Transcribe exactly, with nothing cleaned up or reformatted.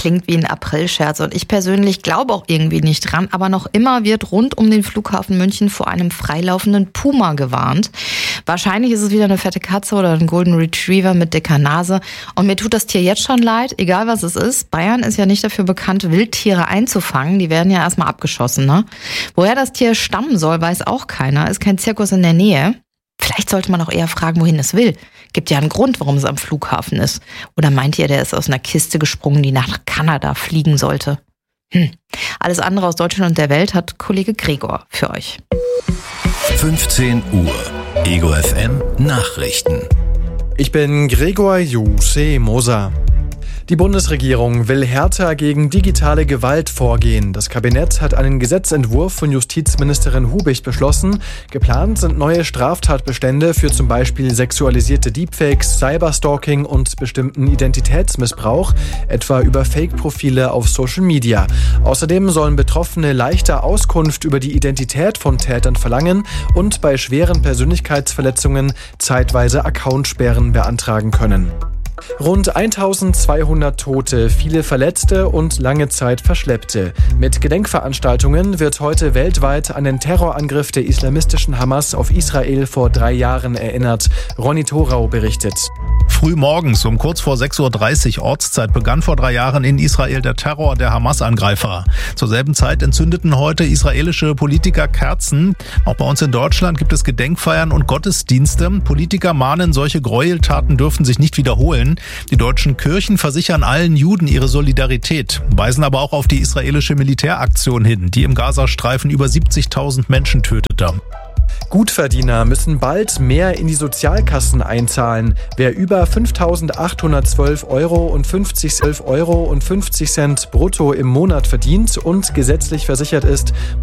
klingt wie ein Aprilscherz und ich persönlich glaube auch irgendwie nicht dran, aber noch immer wird rund um den Flughafen München vor einem freilaufenden Puma gewarnt. Wahrscheinlich ist es wieder eine fette Katze oder ein Golden Retriever mit dicker Nase und mir tut das Tier jetzt schon leid, egal was es ist. Bayern ist ja nicht dafür bekannt, Wildtiere einzufangen, die werden ja erstmal abgeschossen, ne? Woher das Tier stammen soll, weiß auch keiner, ist kein Zirkus in der Nähe. Vielleicht sollte man auch eher fragen, wohin es will. Gibt ja einen Grund, warum es am Flughafen ist. Oder meint ihr, der ist aus einer Kiste gesprungen, die nach Kanada fliegen sollte? Hm. Alles andere aus Deutschland und der Welt hat Kollege Gregor für euch. fünfzehn Uhr. Ego F M Nachrichten. Ich bin Gregor Juse Moser. Die Bundesregierung will härter gegen digitale Gewalt vorgehen. Das Kabinett hat einen Gesetzentwurf von Justizministerin Hubich beschlossen. Geplant sind neue Straftatbestände für zum Beispiel sexualisierte Deepfakes, Cyberstalking und bestimmten Identitätsmissbrauch, etwa über Fake-Profile auf Social Media. Außerdem sollen Betroffene leichter Auskunft über die Identität von Tätern verlangen und bei schweren Persönlichkeitsverletzungen zeitweise Accountsperren beantragen können. Rund eintausendzweihundert Tote, viele Verletzte und lange Zeit Verschleppte. Mit Gedenkveranstaltungen wird heute weltweit an den Terrorangriff der islamistischen Hamas auf Israel vor drei Jahren erinnert. Ronny Thorau berichtet. Früh morgens um kurz vor sechs Uhr dreißig Ortszeit begann vor drei Jahren in Israel der Terror der Hamas-Angreifer. Zur selben Zeit entzündeten heute israelische Politiker Kerzen. Auch bei uns in Deutschland gibt es Gedenkfeiern und Gottesdienste. Politiker mahnen, solche Gräueltaten dürfen sich nicht wiederholen. Die deutschen Kirchen versichern allen Juden ihre Solidarität, weisen aber auch auf die israelische Militäraktion hin, die im Gazastreifen über siebzigtausend Menschen tötete. Gutverdiener müssen bald mehr in die Sozialkassen einzahlen. Wer über fünftausendachthundertzwölf Euro und fünfzig Euro und fünfzig Cent brutto im Monat verdient und gesetzlich versichert ist,